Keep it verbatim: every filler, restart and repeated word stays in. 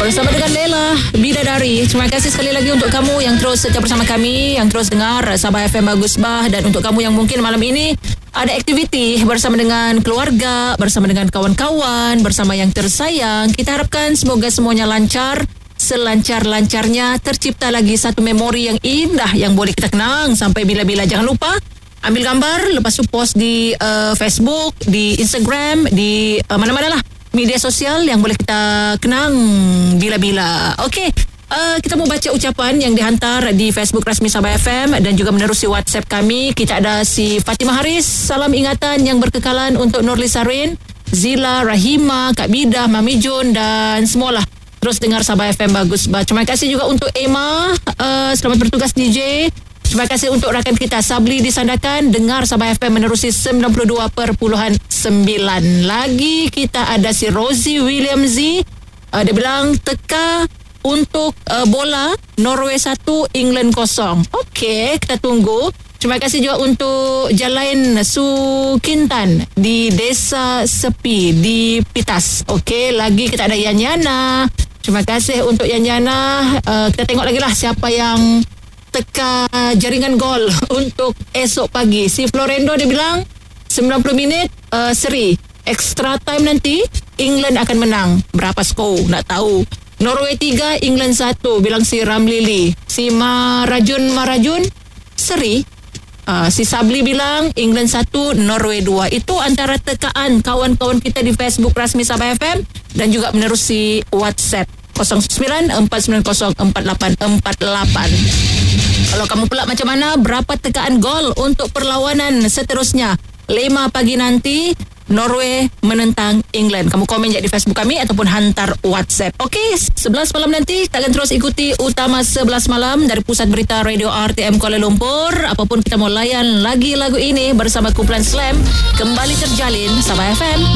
bersama dengan Lela Bidadari. Terima kasih sekali lagi untuk kamu yang terus setia bersama kami, yang terus dengar Sabah F M Bagus Bah, dan untuk kamu yang mungkin malam ini ada aktiviti bersama dengan keluarga, bersama dengan kawan-kawan, bersama yang tersayang. Kita harapkan semoga semuanya lancar, selancar-lancarnya, tercipta lagi satu memori yang indah yang boleh kita kenang sampai bila-bila. Jangan lupa ambil gambar, lepas tu post di uh, Facebook, di Instagram, di uh, mana-mana lah media sosial yang boleh kita kenang bila-bila. Okey, uh, kita mau baca ucapan yang dihantar di Facebook rasmi Sabah F M dan juga menerusi WhatsApp kami. Kita ada si Fatimah Haris, salam ingatan yang berkekalan untuk Nurli Sarin, Zila, Rahima, Kak Bidah, Mami Jun dan semualah terus dengar Sabah F M Bagus Bah. Terima kasih juga untuk Emma, uh, selamat bertugas D J. Terima kasih untuk rakan kita Sabli di Sandakan, dengar Sabah F M menerusi sembilan puluh dua perpuluhan sembilan. Lagi kita ada si Rosie William Z, uh, dia bilang teka untuk uh, bola Norway satu England kosong. Okey, kita tunggu. Terima kasih juga untuk Jalain Sukintan di Desa Sepi di Pitas. Okey, lagi kita ada Yanyana. Terima kasih untuk Yanyana. Uh, kita tengok lagi lah siapa yang teka jaringan gol untuk esok pagi. Si Florendo dia bilang sembilan puluh minit uh, seri. Extra time nanti England akan menang. Berapa skor? Nak tahu. Norway tiga, England satu, bilang si Ramlili. Si Marajun Marajun seri. Uh, si Sabli bilang England satu, Norway dua. Itu antara tekaan kawan-kawan kita di Facebook rasmi Sabah F M dan juga menerusi WhatsApp kosong sembilan empat sembilan kosong empat lapan empat lapan. Kalau kamu pula macam mana, berapa tekaan gol untuk perlawanan seterusnya lima pagi nanti Norway menentang England? Kamu komen je di Facebook kami ataupun hantar WhatsApp. Okey, sebelas malam nanti kita akan terus ikuti Utama sebelas malam dari Pusat Berita Radio R T M Kuala Lumpur. Apapun kita mau layan lagi lagu ini bersama kumpulan Slam, kembali terjalin Sabah F M.